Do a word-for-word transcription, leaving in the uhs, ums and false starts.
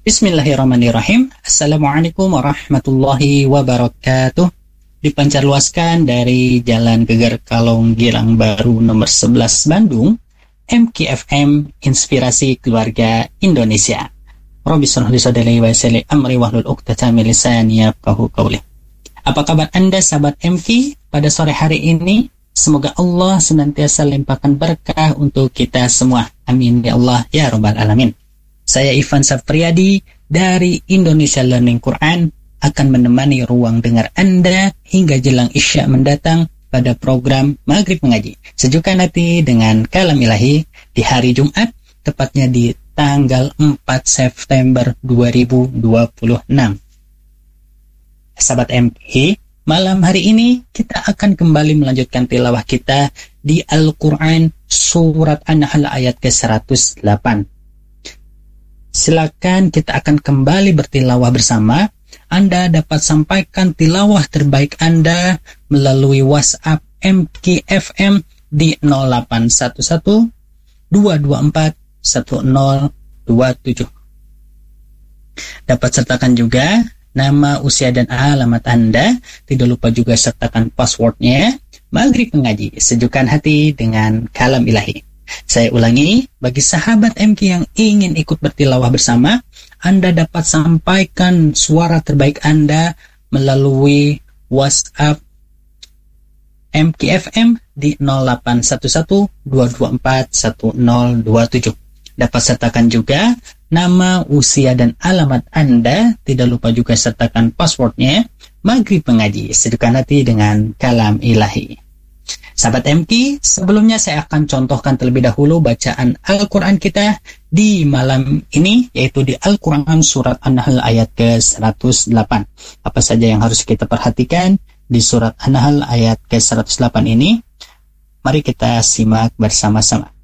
Bismillahirrahmanirrahim. Assalamualaikum warahmatullahi wabarakatuh. Dipancarluaskan dari Jalan Geger Kalong Girang Baru nomor sebelas Bandung, M K F M Inspirasi Keluarga Indonesia. Rabbi shrah li sadri wa yassir li amri wahlul 'uqdatam min lisani yafqahu qawli. Apa kabar Anda sahabat M K pada sore hari ini? Semoga Allah senantiasa limpahkan berkah untuk kita semua. Amin ya Allah ya rabbal alamin. Saya Ivan Sapriyadi dari Indonesia Learning Quran akan menemani ruang dengar Anda hingga jelang Isya mendatang pada program Maghrib Mengaji. Sejukkan hati dengan kalam ilahi di hari Jumat, tepatnya di tanggal empat September dua ribu dua puluh enam. Sahabat M K, malam hari ini kita akan kembali melanjutkan tilawah kita di Al-Quran Surat An-Nahl ayat ke seratus delapan. Silakan kita akan kembali bertilawah bersama. Anda dapat sampaikan tilawah terbaik Anda melalui WhatsApp M K F M di nol delapan satu satu dua dua empat satu nol dua tujuh. Dapat sertakan juga nama, usia, dan alamat Anda. Tidak lupa juga sertakan passwordnya. Maghrib Mengaji, sejukkan hati dengan kalam ilahi. Saya ulangi, bagi sahabat M K yang ingin ikut bertilawah bersama, Anda dapat sampaikan suara terbaik Anda melalui WhatsApp M K F M di nol delapan satu satu dua dua empat satu nol dua tujuh. Dapat sertakan juga nama, usia, dan alamat Anda. Tidak lupa juga sertakan passwordnya. Maghrib Mengaji, sejukkan hati dengan kalam ilahi. Sahabat M K, sebelumnya saya akan contohkan terlebih dahulu bacaan Al-Quran kita di malam ini, yaitu di Al-Quran Surat An-Nahl ayat ke seratus delapan. Apa saja yang harus kita perhatikan di Surat An-Nahl ayat ke seratus delapan ini? Mari kita simak bersama-sama.